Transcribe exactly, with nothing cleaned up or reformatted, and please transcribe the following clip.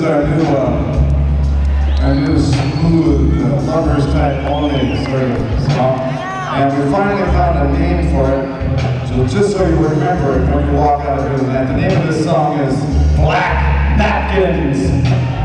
our new, uh, our new smooth uh, lovers type only sort of song. And we finally found a name for it. So just so you remember it when you walk out of here tonight, the name of this song is Black Napkins.